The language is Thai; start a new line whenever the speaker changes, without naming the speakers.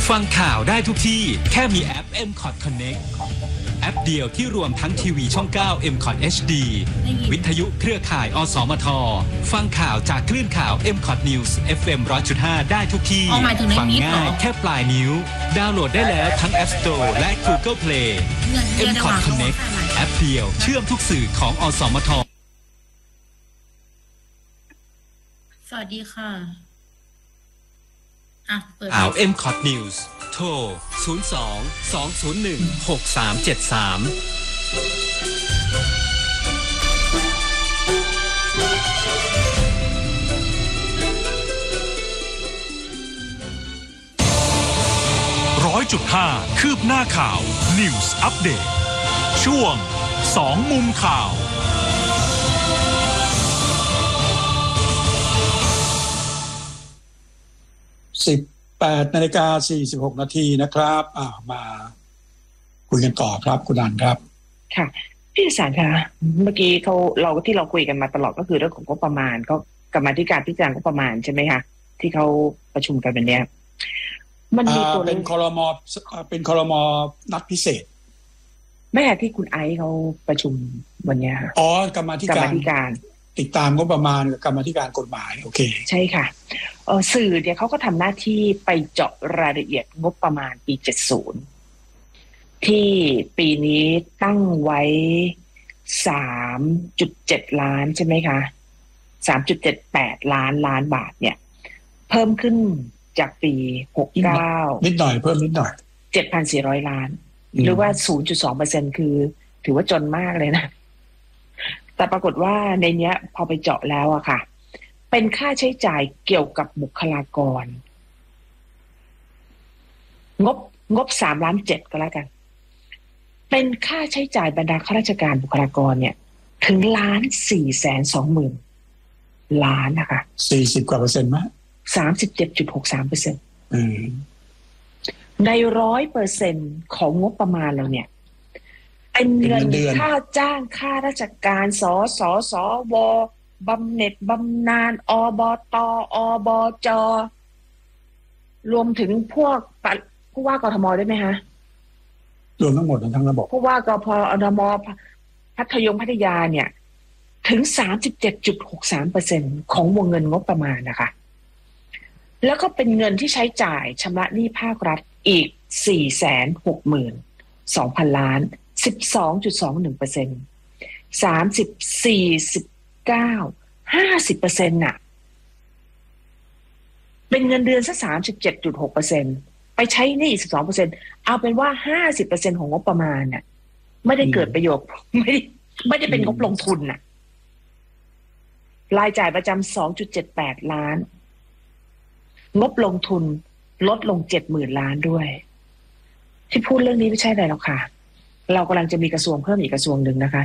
ฟังข่าวได้ทุกที่แค่มีแอป MCOT Connect แอปเดียวที่รวมทั้งทีวีช่อง 9 MCOT HD วิทยุเครือข่ายอสมทฟังข่าวจากคลื่นข่าว MCOT News FM 100.5 ได้ทุกที่ฟังง่ายแค่ปลายนิ้วดาวน์โหลดได้แล้วทั้ง App Store และ Google Play MCOT Connect แอปเดียวเชื่อมทุกสื่อของอสมท
สวัสดีค่ะ
ข่าว MCOT News โทร
100.5 คืบหน้าข่าว News Update ช่วง2มุมข่าว
18:46 นาทีนะครับมาคุยกันต่อครับคุณอันครับ
ค่ะพี่สารคะเมื่อกี้ที่เราคุยกันมาตลอดก็คือเรื่องของงบประมาณก็กรรมาธิการพิจารณางบประมาณใช่ไหมคะที่เขาประชุมกันวันนี้มันมีตัว
เป็นครม.นัดพิเศษ
ไม่ค่ะที่คุณไอซ์เขาประชุมวันนี้ค่ะ
กรรมาธิการติดตามงบประมาณกับกรรมาธิการกฎหมายโอเค
ใช่ค่ะสื่อเนี่ยเขาก็ทำหน้าที่ไปเจาะรายละเอียดงบประมาณปี70ที่ปีนี้ตั้งไว้ 3.7 ล้านใช่ไหมคะ 3.78 ล้านบาทเนี่ยเพิ่มขึ้นจากปี69
นิดหน่อยเพิ่มนิดหน่อย
7,400 ล้านหรือว่า 0.2% คือถือว่าจนมากเลยนะแต่ปรากฏว่าในเนี้ยพอไปเจาะแล้วอะค่ะเป็นค่าใช้จ่ายเกี่ยวกับบุคลากรงบ3.7 ล้านก็แล้วกันเป็นค่าใช้จ่ายบรรดาข้าราชการบุคลากรเนี่ยถึง1,420,000 ล้านนะคะ
40 กว่าเปอร์เซ็นต์มั้ย
37.63% ใน 100% ของงบประมาณเราเนี่ยเป็นเงินค่าจ้างค่าราชการสสวบำเหน็จบำนาญอบตอบจรวมถึงพวกผู้ว่ากทมด้วยไหมคะ
รวมทั้งหมดทั้งระบบ
ผู้ว่ากพอดมพัทยาเนี่ยถึง 37.63% ของวงเงินงบประมาณนะคะแล้วก็เป็นเงินที่ใช้จ่ายชำระหนี้ภาครัฐอีก 462,000 ล้าน12.21% 30 49 50% น่ะเป็นเงินเดือนซะ 37.6% ไปใช้หนี้ 12% เอาเป็นว่า 50% ของงบประมาณน่ะไม่ได้เกิดประโยชน์ไม่ได้เป็นงบลงทุนน่ะรายจ่ายประจำ 2.78 ล้านงบลงทุนลดลง 70,000 ล้านด้วยที่พูดเรื่องนี้ไม่ใช่อะไรหรอกค่ะเรากำลังจะมีกระทรวงเพิ่มอีกกระทรวงหนึ่งนะคะ